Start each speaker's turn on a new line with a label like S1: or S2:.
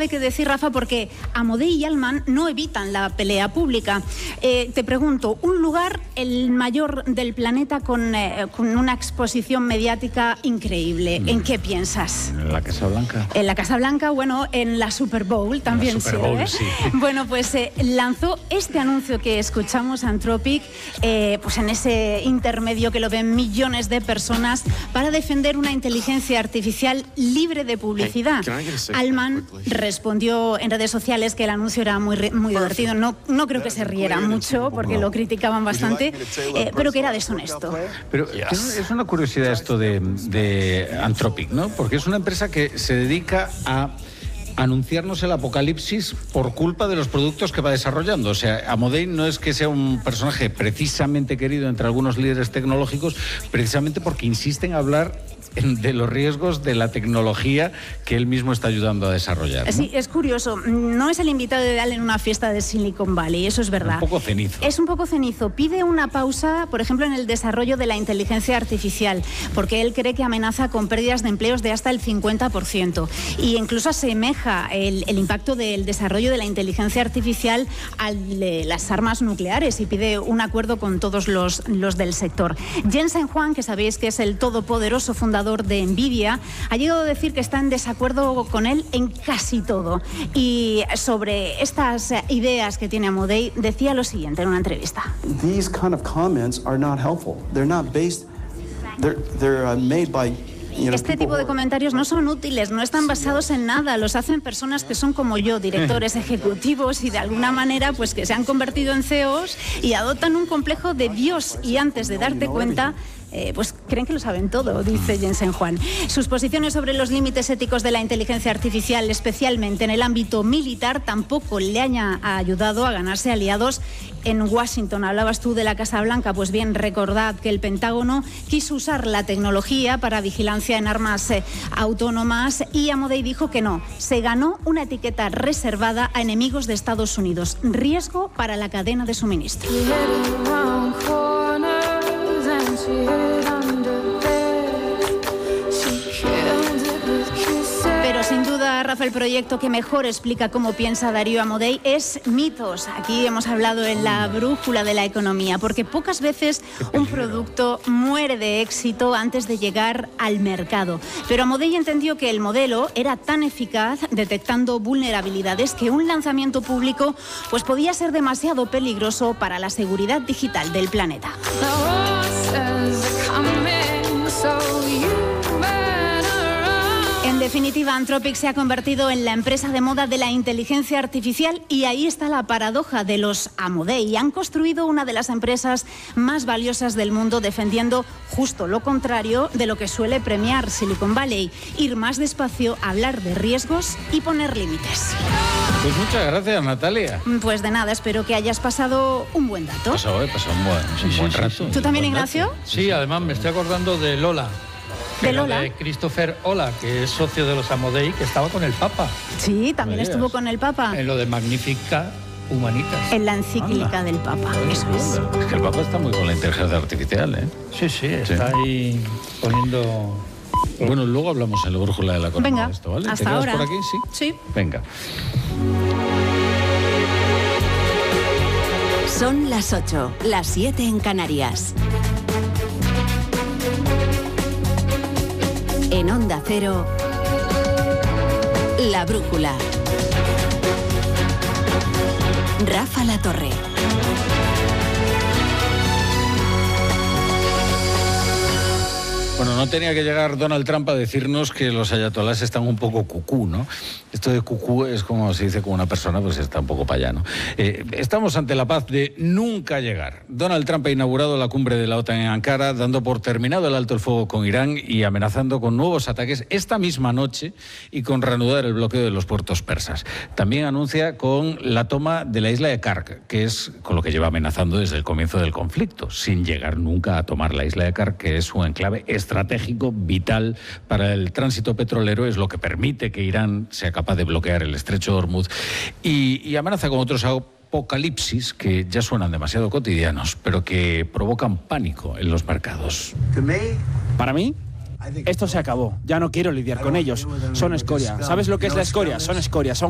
S1: sabe qué decir, Rafa, porque Amodei y Allman no evitan la pelea pública. Te pregunto, un lugar, el mayor del planeta, con una exposición mediática increíble. ¿En qué piensas?
S2: En la Casa Blanca.
S1: En la Casa Blanca, bueno, en la Super Bowl también sirve.
S2: Sí.
S1: Bueno, pues lanzó este anuncio que escuchamos, Anthropic, pues en ese intermedio que lo ven millones de personas, para defender una inteligencia artificial libre de publicidad. Allman respondió en redes sociales que el anuncio era muy divertido. No creo que se riera mucho porque lo criticaban bastante, pero que era deshonesto.
S2: Pero es una curiosidad esto de Anthropic, ¿no? Porque es una empresa que se dedica a anunciarnos el apocalipsis por culpa de los productos que va desarrollando. O sea, Amodei no es que sea un personaje precisamente querido entre algunos líderes tecnológicos, precisamente porque insiste en hablar de los riesgos de la tecnología que él mismo está ayudando a desarrollar, ¿no?
S1: Sí, es curioso. No es el invitado ideal en una fiesta de Silicon Valley, eso es verdad.
S2: Un poco cenizo.
S1: Es un poco cenizo. Pide una pausa, por ejemplo, en el desarrollo de la inteligencia artificial, porque él cree que amenaza con pérdidas de empleos de hasta el 50%. Y incluso asemeja el impacto del desarrollo de la inteligencia artificial a las armas nucleares y pide un acuerdo con todos los del sector. Jensen Huang, que sabéis que es el todopoderoso fundador de Nvidia, ha llegado a decir que está en desacuerdo con él en casi todo. Y sobre estas ideas que tiene Amodei, decía lo siguiente en una entrevista.
S3: These kind of comments are not helpful. They're not based, they're made by
S1: Este tipo de comentarios no son útiles, no están basados en nada, los hacen personas que son como yo, directores ejecutivos y de alguna manera pues que se han convertido en CEOs y adoptan un complejo de Dios y antes de darte cuenta pues creen que lo saben todo, dice Jensen Huang. Sus posiciones sobre los límites éticos de la inteligencia artificial, especialmente en el ámbito militar, tampoco le han ayudado a ganarse aliados en Washington. Hablabas tú de la Casa Blanca, pues bien, recordad que el Pentágono quiso usar la tecnología para vigilancia en armas autónomas y Amodei dijo que no. Se ganó una etiqueta reservada a enemigos de Estados Unidos. Riesgo para la cadena de suministro. Pero sin duda, Rafa, el proyecto que mejor explica cómo piensa Darío Amodei es Mitos. Aquí hemos hablado en la brújula de la economía, porque pocas veces un producto muere de éxito antes de llegar al mercado. Pero Amodei entendió que el modelo era tan eficaz detectando vulnerabilidades que un lanzamiento público pues podía ser demasiado peligroso para la seguridad digital del planeta. En definitiva, Anthropic se ha convertido en la empresa de moda de la inteligencia artificial y ahí está la paradoja de los Amodei. Han construido una de las empresas más valiosas del mundo defendiendo justo lo contrario de lo que suele premiar Silicon Valley: ir más despacio, hablar de riesgos y poner límites.
S2: Pues muchas gracias, Natalia.
S1: Pues de nada, espero que hayas pasado un buen dato.
S2: He pasado un buen rato.
S1: ¿Tú también, Ignacio?
S4: Sí, además me estoy acordando de Lola. De Christopher Olah, que es socio de los Amodei, que estaba con el Papa.
S1: Sí, también estuvo con el Papa.
S4: En lo de Magnificat Humanitas.
S1: En la encíclica del Papa, eso es.
S2: Es que el Papa está muy con la inteligencia artificial, ¿eh?
S4: Sí, está ahí poniendo...
S2: Bueno, luego hablamos en la brújula de la economía.
S1: Venga,
S2: de esto, ¿vale?
S1: hasta
S2: ¿Te quedas
S1: ahora.
S2: por aquí?
S1: Sí.
S2: Venga.
S5: Son las 8, las 7 en Canarias. En Onda Cero, La Brújula. Rafa La Torre.
S2: Bueno, no tenía que llegar Donald Trump a decirnos que los ayatolás están un poco cucú, ¿no? Esto de cucú es como se dice con una persona, pues está un poco para allá, ¿no? Estamos ante la paz de nunca llegar. Donald Trump ha inaugurado la cumbre de la OTAN en Ankara, dando por terminado el alto el fuego con Irán y amenazando con nuevos ataques esta misma noche y con reanudar el bloqueo de los puertos persas. También anuncia con la toma de la isla de Kark, que es con lo que lleva amenazando desde el comienzo del conflicto, sin llegar nunca a tomar la isla de Kark, que es un enclave estratégico vital para el tránsito petrolero, es lo que permite que Irán sea capaz de bloquear el estrecho de Hormuz y amenaza con otros apocalipsis que ya suenan demasiado cotidianos, pero que provocan pánico en los mercados.
S6: Para mí, esto se acabó. Ya no quiero lidiar con ellos. Son escoria. ¿Sabes lo que es la escoria? Son escoria. Son